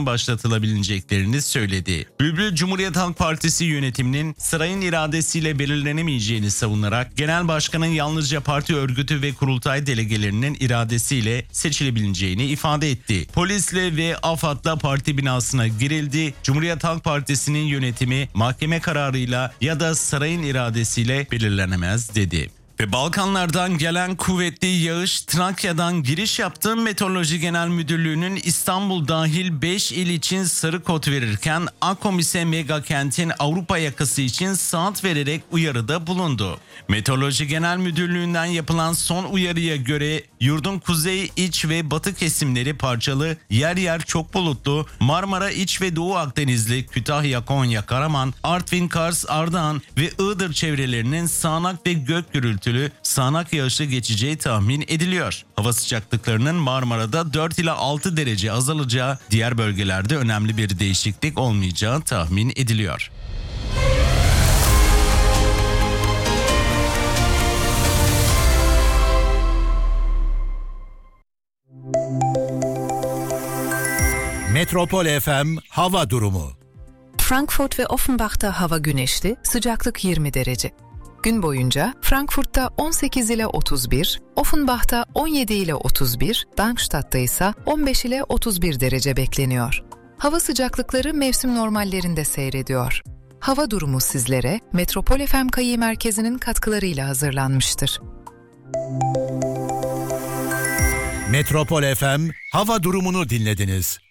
yarın başlatılabileceklerini söyledi. Bülbül, Cumhuriyet Halk Partisi yönetiminin sarayın iradesiyle belirlenemeyeceğini savunarak genel başkanın yalnızca parti örgütü ve kurultay delegelerinin iradesiyle seçilebileceğini ifade etti. Polisle ve AFAD'la parti binasına girildi. Cumhuriyet Halk Partisi'nin yönetimi mahkeme kararıyla ya da sarayın iradesiyle belirlenemez dedi. Ve Balkanlardan gelen kuvvetli yağış Trakya'dan giriş yaptı. Meteoroloji Genel Müdürlüğü'nün İstanbul dahil 5 il için sarı kod verirken Akkom ise mega kentin Avrupa yakası için saat vererek uyarıda bulundu. Meteoroloji Genel Müdürlüğü'nden yapılan son uyarıya göre yurdun kuzey, iç ve batı kesimleri parçalı, yer yer çok bulutlu, Marmara, İç ve Doğu Akdenizli, Kütahya, Konya, Karaman, Artvin, Kars, Ardahan ve Iğdır çevrelerinin sağanak ve gök gürültülü sağanak yağışlı geçeceği tahmin ediliyor. Hava sıcaklıklarının Marmara'da 4 ila 6 derece azalacağı, diğer bölgelerde önemli bir değişiklik olmayacağı tahmin ediliyor. Metropol FM hava durumu. Frankfurt ve Offenbach'ta hava güneşli, sıcaklık 20 derece. Gün boyunca Frankfurt'ta 18 ile 31, Offenbach'ta 17 ile 31, Darmstadt'ta ise 15 ile 31 derece bekleniyor. Hava sıcaklıkları mevsim normallerinde seyrediyor. Hava durumu sizlere Metropol FM Kayı Merkezi'nin katkılarıyla hazırlanmıştır. Metropol FM hava durumunu dinlediniz.